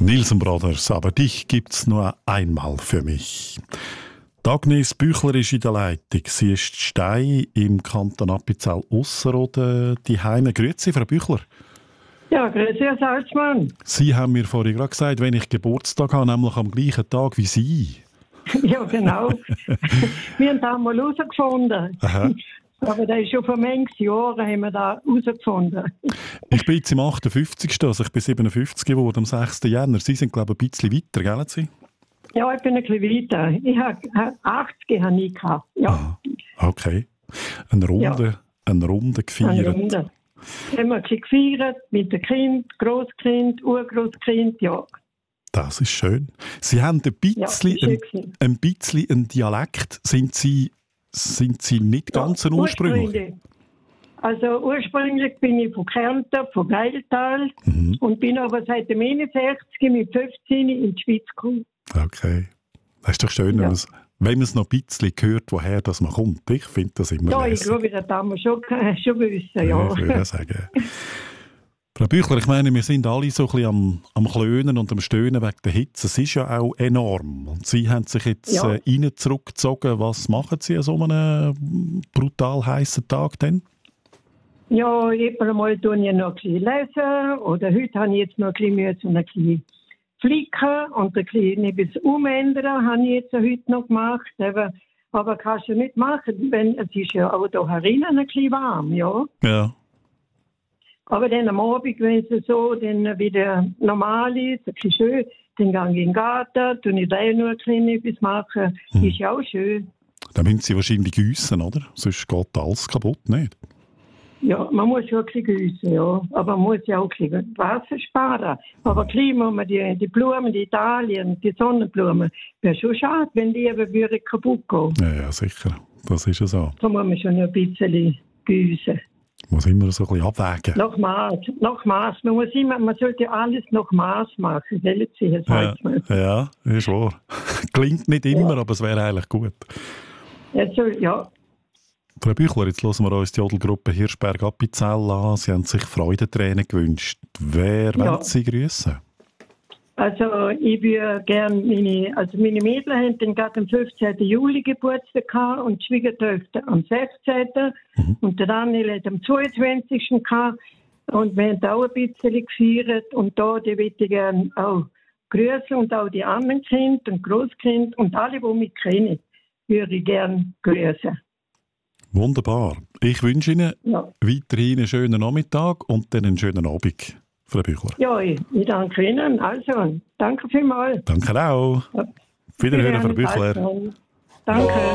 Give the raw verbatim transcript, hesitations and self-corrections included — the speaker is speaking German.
Nielsen Brothers, aber dich gibt's nur einmal für mich. Die Agnes Büchler ist in der Leitung. Sie ist Stein im Kanton Appenzell-Ausserrhoden. Die Heime. Grüezi, Frau Büchler. Ja, grüezi, Herr Salzmann. Sie haben mir vorhin gerade gesagt, wenn ich Geburtstag habe, nämlich am gleichen Tag wie Sie. Ja, genau. Wir haben das mal herausgefunden. Aha. Aber das ist schon vor manchen Jahren haben wir das herausgefunden. Ich bin jetzt im achtundfünfzigsten Also ich bin siebenundfünfzig geworden am sechsten Jänner. Sie sind, glaube ich, ein bisschen weiter, gell Sie? Ja, ich bin ein bisschen weiter. Ich habe achtzig habe ich gehabt. Ja. Ah, okay. Eine Runde, ja. eine Runde gefeiert. Eine Runde. Haben wir ein bisschen gefeiert mit dem Kind, Grosskind, Urgroßkind, ja. Das ist schön. Sie haben ein bisschen, ja, ein, ein bisschen einen Dialekt. Sind Sie, sind Sie nicht ganz ein ja, Ursprünglich? ursprünglich. Also ursprünglich bin ich von Kärnten, von Geiltal mhm. und bin aber seit dem einundsechzig mit fünfzehn in die Schweiz gekommen. Okay. Das ist doch schön, ja. wenn man es noch ein bisschen hört, woher das man kommt. Ich finde das immer Ja, lässig. ich glaube, das haben wir schon, schon wissen, ja. Ja, ich würde sagen. Frau Büchler, ich meine, wir sind alle so ein bisschen am, am Klönen und am Stöhnen wegen der Hitze. Es ist ja auch enorm. Und Sie haben sich jetzt ja. äh, rein zurückgezogen. Was machen Sie an so einem brutal heißen Tag denn? Ja, immer mal tue ich noch ein bisschen lesen. Oder heute habe ich jetzt noch ein bisschen Mühe zu ein bisschen flicken und ein bisschen etwas umändern, habe ich jetzt heute noch gemacht. Aber, aber kannst du nicht machen, wenn es ist ja auch hier herinnen ein bisschen warm, ja. Ja. Aber dann am Abend, wenn es so dann wieder normal ist, ein bisschen schön, dann gehe ich in den Garten, tue ich da nur ein bisschen etwas machen, hm. ist ja auch schön. Dann müssen Sie wahrscheinlich gießen, oder? Sonst geht alles kaputt, nicht? Ja, man muss ja ein bisschen gießen, ja. Aber man muss ja auch ein bisschen Wasser sparen. Aber klar muss man die, die Blumen, die Italien, die Sonnenblumen, wäre schon schade, wenn die eben würden kaputt gehen. Ja, ja, sicher. Das ist ja so. Da muss man schon ein bisschen gießen. Muss immer so ein bisschen abwägen. Nach Maß, nach Maß. Man muss immer, man sollte alles nach Maß machen, gell? Ja, ja, ist wahr. Klingt nicht immer, ja. aber es wäre eigentlich gut. Ja, so, ja. Frau Büchler, jetzt hören wir uns die Jodelgruppe Hirschberg-Appenzell an. Sie haben sich Freudentränen gewünscht. Wer ja. wollen Sie grüßen? Also ich würde gerne meine, also meine Mädchen haben dann gerade am fünfzehnten Juli Geburtstag gehabt und die Schwiegertöchter am sechzehnten Mhm. Und der Daniel hat am zweiundzwanzigsten gehabt. Und wir haben auch ein bisschen gefeiert. Und da die würde ich gerne auch grüßen und auch die anderen Kinder und Großkinder und alle, die mich kennen, würde ich gerne grüßen. Wunderbar. Ich wünsche Ihnen ja. weiterhin einen schönen Nachmittag und dann einen schönen Abend, Frau Büchler. Ja, ich, ich danke Ihnen. Also, danke vielmals. Danke auch. Ja. Wiederhören, Frau Büchler. Danke.